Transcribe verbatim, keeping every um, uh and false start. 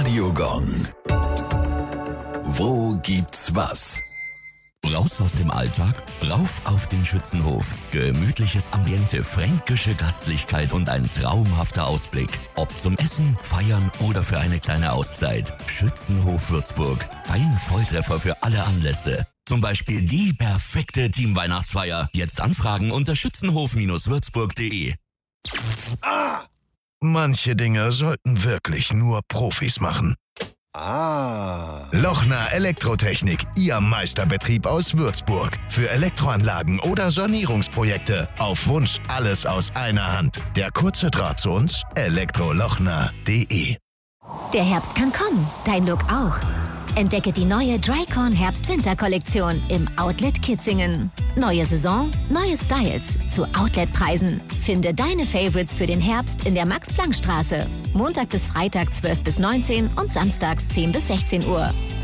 Radiogong. Wo gibt's was? Raus aus dem Alltag, rauf auf den Schützenhof. Gemütliches Ambiente, fränkische Gastlichkeit und ein traumhafter Ausblick. Ob zum Essen, Feiern oder für eine kleine Auszeit. Schützenhof Würzburg. Dein Volltreffer für alle Anlässe. Zum Beispiel die perfekte Teamweihnachtsfeier. Jetzt anfragen unter schützenhof Würzburg punkt de. Ah! Manche Dinge sollten wirklich nur Profis machen. Ah. Lochner Elektrotechnik, Ihr Meisterbetrieb aus Würzburg. Für Elektroanlagen oder Sanierungsprojekte. Auf Wunsch alles aus einer Hand. Der kurze Draht zu uns, elektrolochner punkt de. Der Herbst kann kommen, dein Look auch. Entdecke die neue Drycorn Herbst-Winter-Kollektion im Outlet Kitzingen. Neue Saison, neue Styles zu Outlet-Preisen. Finde deine Favorites für den Herbst in der Max-Planck-Straße. Montag bis Freitag zwölf bis neunzehn und samstags zehn bis sechzehn Uhr.